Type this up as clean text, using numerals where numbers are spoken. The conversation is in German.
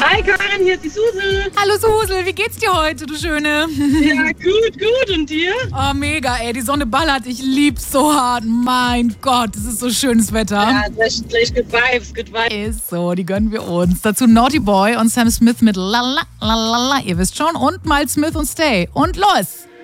Hi Karin, hier ist die Susel. Hallo Susel, wie geht's dir heute, du Schöne? Ja, gut. Und dir? Oh, mega, ey, die Sonne ballert. Ich lieb's so hart. Mein Gott, es ist so schönes Wetter. Ja, gleich good vibes. Ist so, die gönnen wir uns. Dazu Naughty Boy und Sam Smith mit La La La La La. Ihr wisst schon. Und Miles Smith und Stay. Und los!